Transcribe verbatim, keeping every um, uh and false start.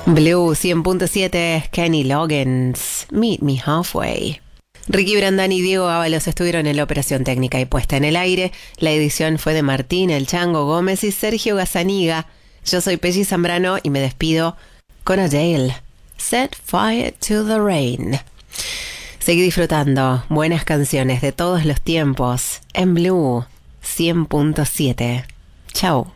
Blue cien punto siete, Kenny Loggins, Meet Me Halfway. Ricky Brandán y Diego Ábalos estuvieron en la operación técnica y puesta en el aire. La edición fue de Martín El Chango Gómez y Sergio Gazzaniga. Yo soy Pelli Zambrano y me despido con Adele, Set Fire to the Rain. Seguí disfrutando buenas canciones de todos los tiempos en Blue cien punto siete. Chau.